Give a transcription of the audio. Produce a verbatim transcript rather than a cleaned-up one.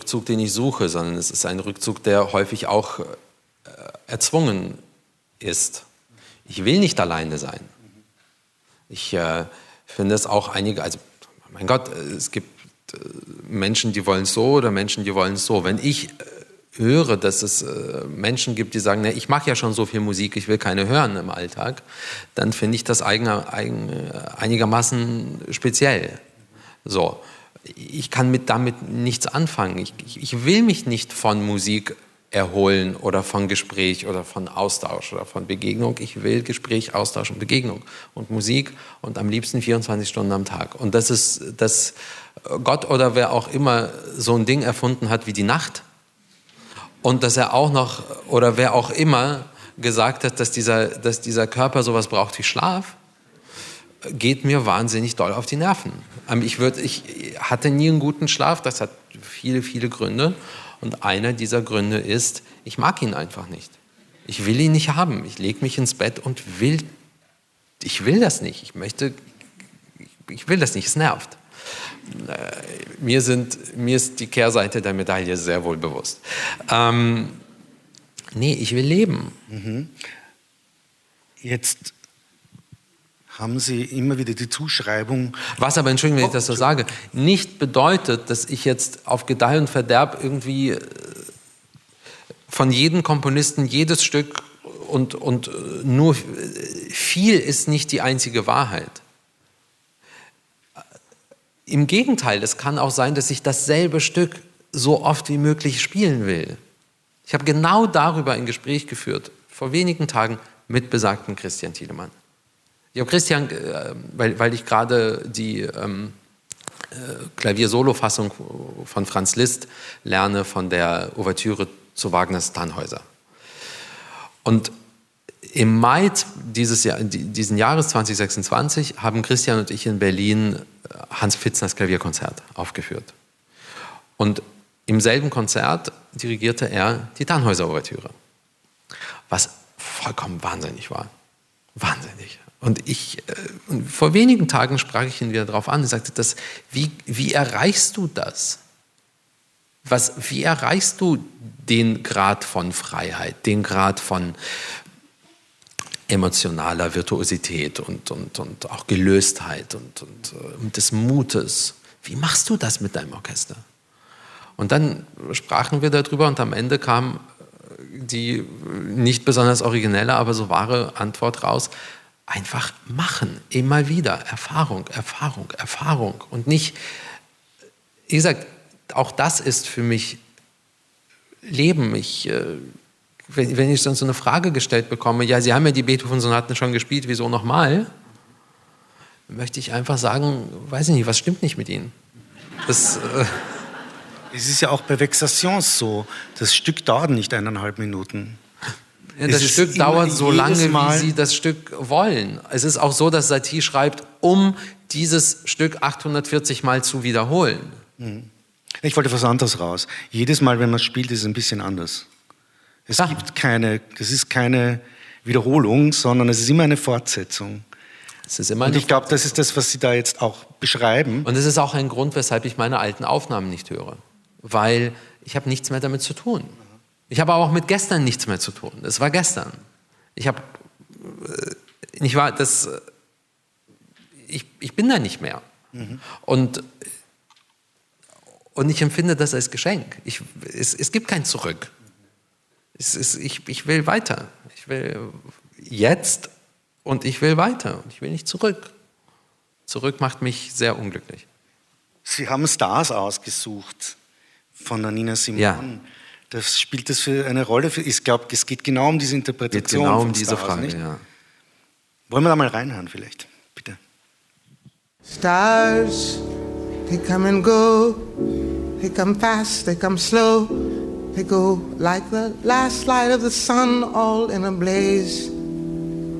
Rückzug, den ich suche, sondern es ist ein Rückzug, der häufig auch äh, erzwungen ist. Ich will nicht alleine sein. Ich äh, finde es auch einige, also mein Gott, es gibt äh, Menschen, die wollen es so oder Menschen, die wollen es so. Wenn ich äh, höre, dass es äh, Menschen gibt, die sagen, ne, ich mache ja schon so viel Musik, ich will keine hören im Alltag, dann finde ich das eigen, eigen, einigermaßen speziell. So, ich kann mit, damit nichts anfangen. Ich, ich, ich will mich nicht von Musik erholen oder von Gespräch oder von Austausch oder von Begegnung. Ich will Gespräch, Austausch und Begegnung und Musik und am liebsten vierundzwanzig Stunden am Tag. Und das ist, dass Gott oder wer auch immer so ein Ding erfunden hat wie die Nacht und dass er auch noch oder wer auch immer gesagt hat, dass dieser, dass dieser Körper sowas braucht wie Schlaf, geht mir wahnsinnig doll auf die Nerven. Ich, würd, ich hatte nie einen guten Schlaf, das hat viele, viele Gründe. Und einer dieser Gründe ist, ich mag ihn einfach nicht. Ich will ihn nicht haben. Ich lege mich ins Bett und will, ich will das nicht. Ich möchte, ich will das nicht, es nervt. Mir, sind, mir ist die Kehrseite der Medaille sehr wohl bewusst. Ähm, nee, ich will leben. Mhm. Jetzt haben Sie immer wieder die Zuschreibung... Was aber, Entschuldigung, wenn ich das so sage, nicht bedeutet, dass ich jetzt auf Gedeih und Verderb irgendwie von jedem Komponisten jedes Stück und, und nur viel ist nicht die einzige Wahrheit. Im Gegenteil, es kann auch sein, dass ich dasselbe Stück so oft wie möglich spielen will. Ich habe genau darüber ein Gespräch geführt, vor wenigen Tagen mit besagten Christian Thielemann. Ich habe Christian, weil, weil ich gerade die ähm, Klavier-Solo-Fassung von Franz Liszt lerne, von der Ouvertüre zu Wagners Tannhäuser. Und im Mai dieses Jahr, diesen Jahres zwanzig sechsundzwanzig haben Christian und ich in Berlin Hans Pfitzners Klavierkonzert aufgeführt. Und im selben Konzert dirigierte er die Tannhäuser-Ouvertüre, was vollkommen wahnsinnig war. Wahnsinnig. Und ich, äh, und vor wenigen Tagen sprach ich ihn wieder darauf an und sagte, das, wie, wie erreichst du das? Was, wie erreichst du den Grad von Freiheit, den Grad von emotionaler Virtuosität und, und, und auch Gelöstheit und, und, und des Mutes? Wie machst du das mit deinem Orchester? Und dann sprachen wir darüber und am Ende kam die nicht besonders originelle, aber so wahre Antwort raus: Einfach machen, immer wieder, Erfahrung, Erfahrung, Erfahrung und nicht, wie gesagt, auch das ist für mich Leben. Ich, wenn, wenn ich dann so eine Frage gestellt bekomme, ja, Sie haben ja die Beethoven-Sonaten schon gespielt, wieso nochmal? Möchte ich einfach sagen, weiß ich nicht, was stimmt nicht mit Ihnen? Das... Äh, Es ist ja auch bei Vexations so, das Stück dauert nicht eineinhalb Minuten. Ja, das Stück dauert so lange, wie Sie das Stück wollen. Es ist auch so, dass Satie schreibt, um dieses Stück achthundertvierzig Mal zu wiederholen. Ich wollte was anderes raus. Jedes Mal, wenn man spielt, ist es ein bisschen anders. Es ja. gibt keine, es ist keine Wiederholung, sondern es ist immer eine Fortsetzung. Es ist immer Und ich glaube, das ist das, was Sie da jetzt auch beschreiben. Und es ist auch ein Grund, weshalb ich meine alten Aufnahmen nicht höre. Weil ich habe nichts mehr damit zu tun. Ich habe auch mit gestern nichts mehr zu tun. Es war gestern. Ich habe, äh, nicht wahr, das, äh, ich, ich bin da nicht mehr. Mhm. Und, und ich empfinde das als Geschenk. Ich, es, es gibt kein Zurück. Es ist, ich, ich will weiter. Ich will jetzt und ich will weiter. Und ich will nicht zurück. Zurück macht mich sehr unglücklich. Sie haben Stars ausgesucht von der Nina Simon. Ja. Das spielt das für eine Rolle? Für, ich glaube, es geht genau um diese Interpretation. Geht genau um von diese Stars, Frage, nicht? ja. Wollen wir da mal reinhören vielleicht? Bitte. Stars, they come and go. They come fast, they come slow. They go like the last light of the sun, all in a blaze.